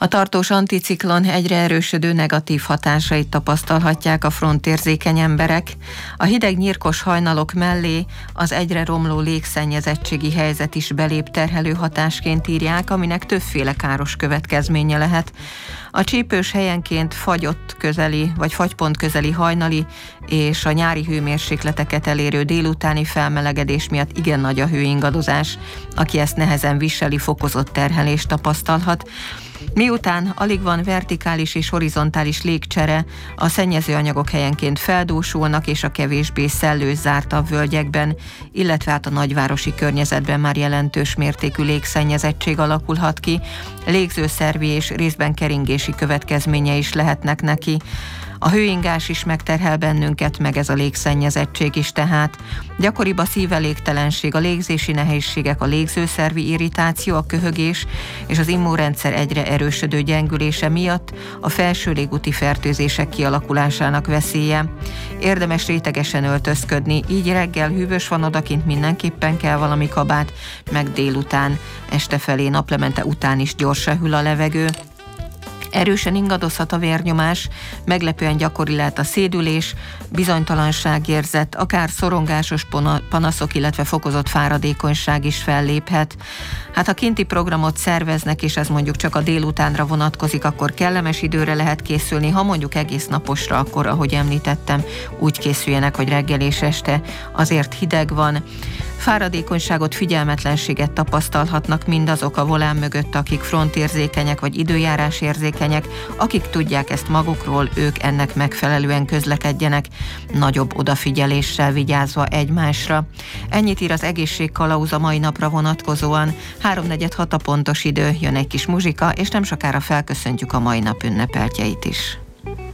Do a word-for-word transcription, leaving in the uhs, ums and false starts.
A tartós anticiklon egyre erősödő negatív hatásait tapasztalhatják a frontérzékeny emberek. A hideg nyírkos hajnalok mellé az egyre romló légszennyezettségi helyzet is belép terhelő hatásként írják, aminek többféle káros következménye lehet. A csípős helyenként fagyott közeli vagy fagypont közeli hajnali és a nyári hőmérsékleteket elérő délutáni felmelegedés miatt igen nagy a hőingadozás. Aki ezt nehezen viseli, fokozott terhelést tapasztalhat. Miután alig van vertikális és horizontális légcsere, a szennyezőanyagok helyenként feldúsulnak, és a kevésbé szellős zártabb völgyekben, illetve hát a nagyvárosi környezetben már jelentős mértékű légszennyezettség alakulhat ki, légzőszervi és részben keringési következménye is lehetnek neki. A hőingás is megterhel bennünket, meg ez a légszennyezettség is tehát. Gyakoribb a szívelégtelenség, a légzési nehézségek, a légzőszervi irritáció, a köhögés és az immunrendszer egyre erősödő gyengülése miatt a felső légúti fertőzések kialakulásának veszélye. Érdemes rétegesen öltözködni, így reggel hűvös van, odakint mindenképpen kell valami kabát, meg délután, este felé, naplemente után is gyorsan hűl a levegő. Erősen ingadozhat a vérnyomás, meglepően gyakori lehet a szédülés, bizonytalanságérzet, akár szorongásos panaszok, illetve fokozott fáradékonyság is felléphet. Hát ha kinti programot szerveznek, és ez mondjuk csak a délutánra vonatkozik, akkor kellemes időre lehet készülni, ha mondjuk egész naposra, akkor, ahogy említettem, úgy készüljenek, hogy reggel és este azért hideg van. Fáradékonyságot, figyelmetlenséget tapasztalhatnak mindazok a volán mögött, akik frontérzékenyek vagy időjárás érzékenyek, akik tudják ezt magukról, ők ennek megfelelően közlekedjenek, nagyobb odafigyeléssel vigyázva egymásra. Ennyit ír az Egészségkalauz a mai napra vonatkozóan. háromnegyed hat a pontos idő, jön egy kis muzsika, és nem sokára felköszöntjük a mai nap ünnepeltjeit is.